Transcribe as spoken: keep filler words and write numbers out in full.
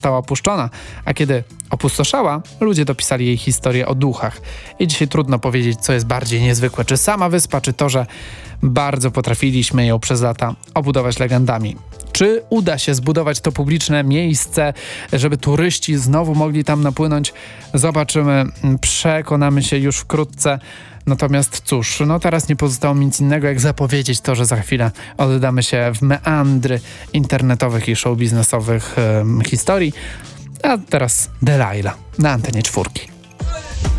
została opuszczona, a kiedy opustoszała, ludzie dopisali jej historię o duchach. I dzisiaj trudno powiedzieć, co jest bardziej niezwykłe, czy sama wyspa, czy to, że bardzo potrafiliśmy ją przez lata obudować legendami. Czy uda się zbudować to publiczne miejsce, żeby turyści znowu mogli tam napłynąć? Zobaczymy, przekonamy się już wkrótce. Natomiast cóż, no teraz nie pozostało mi nic innego, jak zapowiedzieć to, że za chwilę oddamy się w meandry internetowych i show biznesowych um, historii. A teraz Delilah na antenie czwórki.